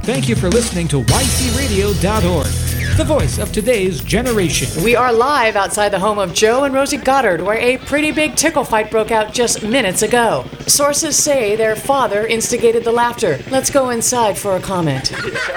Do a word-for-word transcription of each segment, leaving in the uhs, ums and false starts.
Thank you for listening to Y C radio dot org, the voice of today's generation. We are live outside the home of Joe and Rosie Goddard, where a pretty big tickle fight broke out just minutes ago. Sources say their father instigated the laughter. Let's go inside for a comment.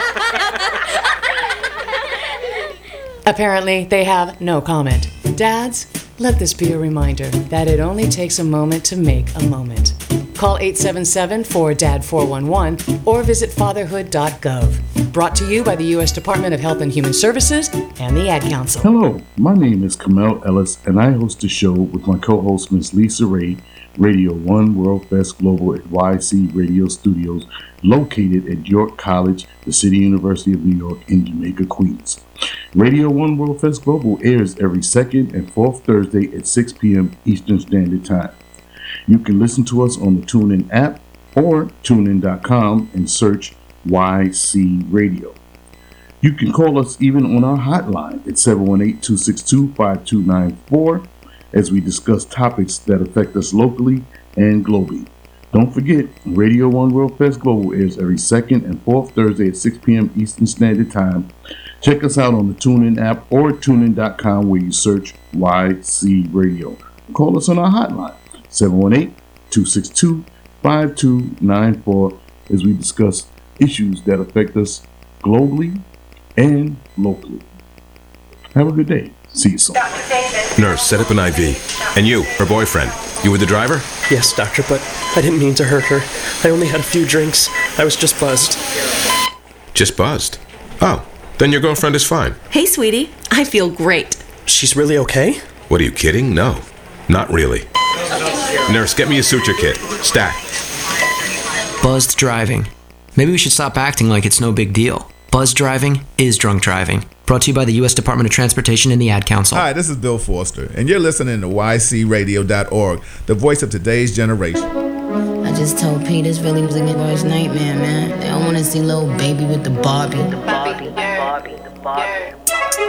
Apparently, they have no comment. Dads, let this be a reminder that it only takes a moment to make a moment. Call eight seven seven, four D A D, four one one or visit fatherhood dot gov. Brought to you by the U S Department of Health and Human Services and the Ad Council. Hello, my name is Kamel Ellis, and I host a show with my co-host Miss Lisa Ray, Radio One World Fest Global at Y C Radio Studios, located at York College, the City University of New York in Jamaica, Queens. Radio One World Fest Global airs every second and fourth Thursday at six p.m. Eastern Standard Time. You can listen to us on the TuneIn app or tune in dot com and search Y C Radio. You can call us even on our hotline at seven one eight, two six two, five two nine four as we discuss topics that affect us locally and globally. Don't forget, Radio One World Fest Global airs every second and fourth Thursday at six p.m. Eastern Standard Time. Check us out on the TuneIn app or tune in dot com where you search Y C Radio. Call us on our hotline, seven one eight, two six two, five two nine four, as we discuss issues that affect us globally and locally. Have a good day. See you soon. Nurse, set up an I V. And you, her boyfriend, you were the driver? Yes, doctor, but I didn't mean to hurt her. I only had a few drinks. I was just buzzed. Just buzzed? Oh, then your girlfriend is fine. Hey, sweetie. I feel great. She's really okay? What, are you kidding? No, not really. Nurse, get me a suture kit. Stat. Buzzed driving. Maybe we should stop acting like it's no big deal. Buzzed driving is drunk driving. Brought to you by the U S Department of Transportation and the Ad Council. Hi, this is Bill Forster, and you're listening to Y C radio dot org, the voice of today's generation. I just told Pete this really was a worst nightmare, man. They don't want to see little baby with the Barbie. The Barbie, the Barbie, the Barbie.